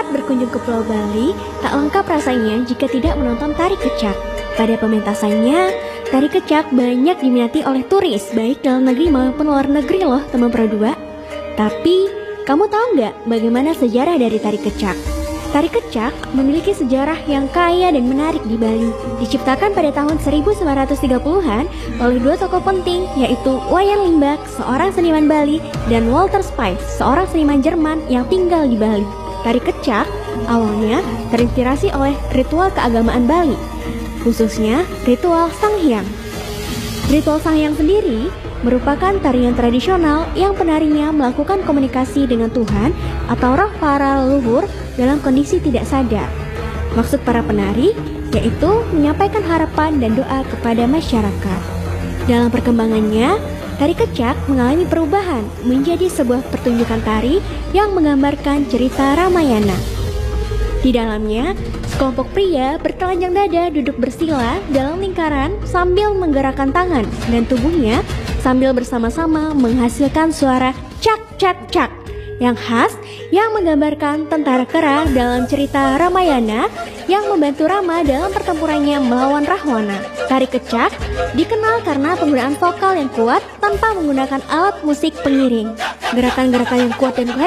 saat berkunjung ke Pulau Bali, tak lengkap rasanya jika tidak menonton tari kecak. Pada pementasannya, tari kecak banyak diminati oleh turis, baik dalam negeri maupun luar negeri loh teman Pro 2. Tapi, kamu tahu nggak bagaimana sejarah dari tari kecak? Tari kecak memiliki sejarah yang kaya dan menarik di Bali. Diciptakan pada tahun 1930-an oleh dua tokoh penting, yaitu Wayan Limbak, seorang seniman Bali, dan Walter Spijs, seorang seniman Jerman yang tinggal di Bali. Tari kecak awalnya terinspirasi oleh ritual keagamaan Bali, khususnya ritual Sanghyang. Ritual Sanghyang sendiri merupakan tarian tradisional yang penarinya melakukan komunikasi dengan Tuhan atau roh para leluhur dalam kondisi tidak sadar. Maksud para penari yaitu menyampaikan harapan dan doa kepada masyarakat. Dalam perkembangannya, tari kecak mengalami perubahan menjadi sebuah pertunjukan tari yang menggambarkan cerita Ramayana. Di dalamnya, sekelompok pria bertelanjang dada duduk bersila dalam lingkaran sambil menggerakkan tangan dan tubuhnya sambil bersama-sama menghasilkan suara cak cak cak yang khas yang menggambarkan tentara kera dalam cerita Ramayana yang membantu Rama dalam pertempurannya melawan Rahwana. Tari kecak dikenal karena penggunaan vokal yang kuat tanpa menggunakan alat musik pengiring. Gerakan-gerakan yang kuat dan